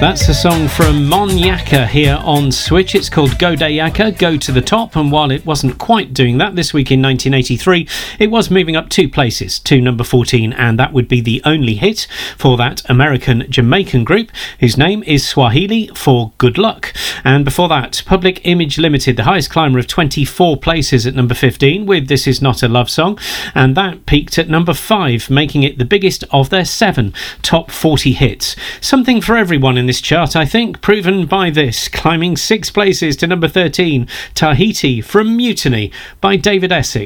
That's a song from Mon Yaka here on Switch. It's called Go De Yaka, Go to the Top, and while it wasn't quite doing that this week in 1983, it was moving up 2 places to number 14, and that would be the only hit for that American-Jamaican group, whose name is Swahili for Good Luck. And before that, Public Image Limited, the highest climber of 24 places at number 15 with This Is Not a Love Song, and that peaked at number 5, making it the biggest of their 7 top 40 hits. Something for everyone in this chart, I think, proven by this, climbing 6 places to number 13, Tahiti from Mutiny by David Essex.